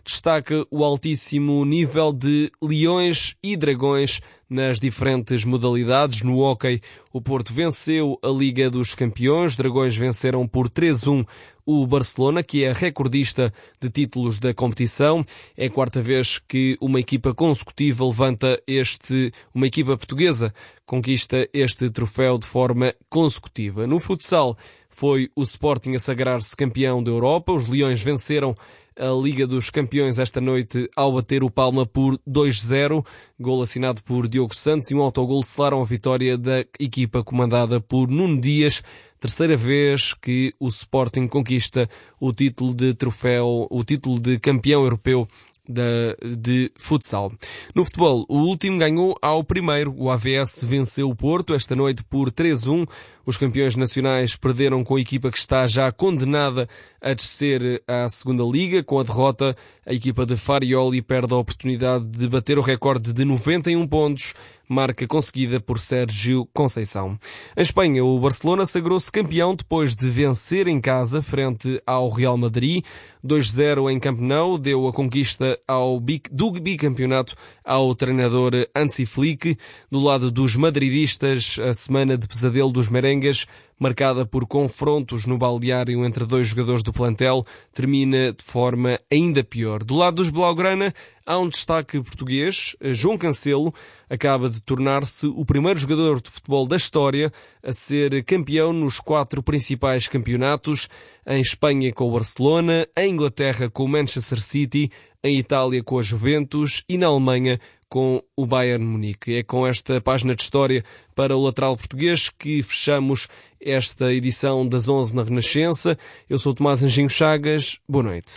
destaca o altíssimo nível de Leões e Dragões nas diferentes modalidades. No hóquei, o Porto venceu a Liga dos Campeões. Dragões venceram por 3-1 o Barcelona, que é recordista de títulos da competição. É a quarta vez que uma equipa consecutiva uma equipa portuguesa conquista este troféu de forma consecutiva. No futsal, foi o Sporting a sagrar-se campeão da Europa. Os Leões venceram a Liga dos Campeões esta noite ao bater o Palma por 2-0. Gol assinado por Diogo Santos e um autogol selaram a vitória da equipa comandada por Nuno Dias. Terceira vez que o Sporting conquista o título de campeão europeu de futsal. No futebol, o último ganhou ao primeiro. O AVS venceu o Porto esta noite por 3-1. Os campeões nacionais perderam com a equipa que está já condenada a descer à segunda liga. Com a derrota, a equipa de Farioli perde a oportunidade de bater o recorde de 91 pontos, marca conseguida por Sérgio Conceição. Em Espanha, o Barcelona sagrou-se campeão depois de vencer em casa frente ao Real Madrid. 2-0 em Camp Nou deu a conquista do bicampeonato ao treinador Hansi Flick. Do lado dos madridistas, a semana de pesadelo dos merengues, marcada por confrontos no balneário entre dois jogadores do plantel, termina de forma ainda pior. Do lado dos blaugrana, há um destaque português. João Cancelo acaba de tornar-se o primeiro jogador de futebol da história a ser campeão nos 4 principais campeonatos: em Espanha com o Barcelona, em Inglaterra com o Manchester City, em Itália com a Juventus e na Alemanha com o Bayern Munique. É com esta página de história para o lateral português que fechamos esta edição das 11 na Renascença. Eu sou o Tomás Anjinho Chagas. Boa noite.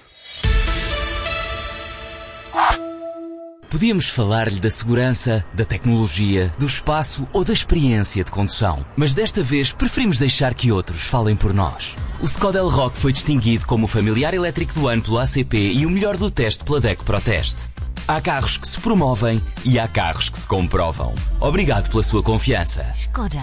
Podíamos falar-lhe da segurança, da tecnologia, do espaço ou da experiência de condução. Mas desta vez preferimos deixar que outros falem por nós. O Skoda Elroq foi distinguido como o familiar elétrico do ano pelo ACP e o melhor do teste pela DECO ProTeste. Há carros que se promovem e há carros que se comprovam. Obrigado pela sua confiança. Skoda.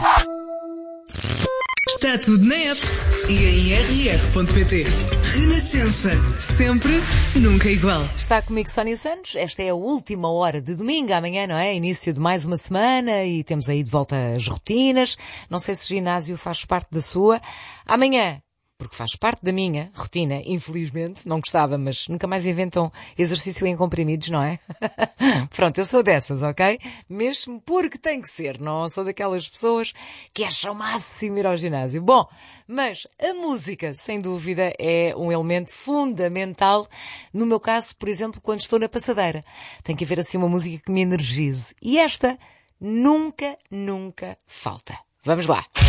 Está tudo na app e em rr.pt. Renascença. Sempre, nunca igual. Está comigo Sónia Santos. Esta é a última hora de domingo. Amanhã, não é? Início de mais uma semana e temos aí de volta as rotinas. Não sei se o ginásio faz parte da sua. Amanhã, porque faz parte da minha rotina, infelizmente, não gostava, mas nunca mais inventam exercício em comprimidos, não é? Pronto, eu sou dessas, ok? Mesmo porque tem que ser, não sou daquelas pessoas que acham máximo ir ao ginásio. Bom, mas a música, sem dúvida, é um elemento fundamental. No meu caso, por exemplo, quando estou na passadeira, tem que haver assim uma música que me energize. E esta nunca falta. Vamos lá.